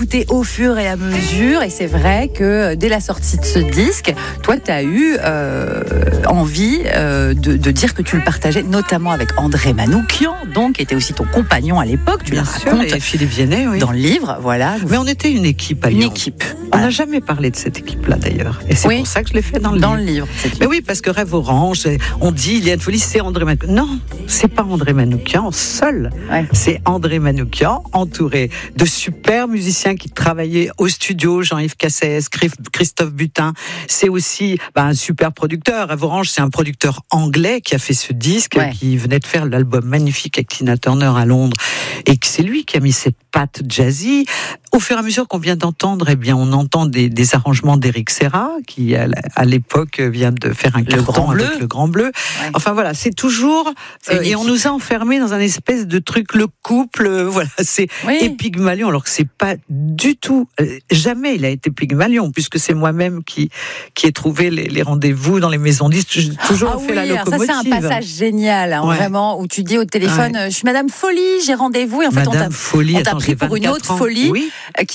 écouté au fur et à mesure, et c'est vrai que dès la sortie de ce disque, toi, tu as eu envie de dire que tu le partageais, notamment avec André Manoukian, donc, qui était aussi ton compagnon à l'époque. Tu Bien le sûr, racontes et Philippe Viennet, oui. dans le livre, voilà. Mais on était une équipe à Lyon. Une équipe. On n'a jamais parlé de cette équipe-là d'ailleurs. Et c'est pour ça que je l'ai fait dans le livre. Mais oui, parce que Rêve Orange, on dit Iliane Folie, c'est André Manoukian. Non, c'est pas André Manoukian seul. Ouais. C'est André Manoukian, entouré de super musiciens qui travaillaient au studio, Jean-Yves Cassès, Christophe Butin. C'est aussi un super producteur. Rêve Orange, c'est un producteur anglais qui a fait ce disque, qui venait de faire l'album magnifique avec Tina Turner à Londres. Et que c'est lui qui a mis cette patte jazzy. Au fur et à mesure qu'on vient d'entendre, eh bien, on entend des arrangements d'Éric Serra, qui à l'époque vient de faire un carton avec le Grand Bleu. Ouais. Enfin voilà, c'est toujours et on nous a enfermés dans un espèce de truc, le couple, voilà, c'est et Pygmalion, alors que c'est pas du tout, jamais il a été Pygmalion, puisque c'est moi-même qui ai trouvé les rendez-vous dans les maisons disques. J'ai toujours fait la locomotive. Ça, c'est un passage génial, vraiment, où tu dis au téléphone, je suis Madame Folie, j'ai rendez-vous, et en fait, on t'a pris pour une autre Folie. Oui.